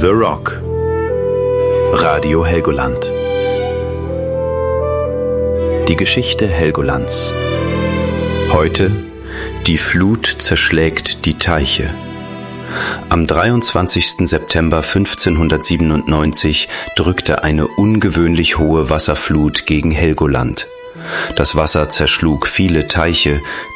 The Rock. Radio Helgoland. Die Geschichte Helgolands. Heute: Die Flut zerschlägt die Teiche. Am 23. September 1597 drückte eine ungewöhnlich hohe Wasserflut gegen Helgoland. Das Wasser zerschlug viele Teiche,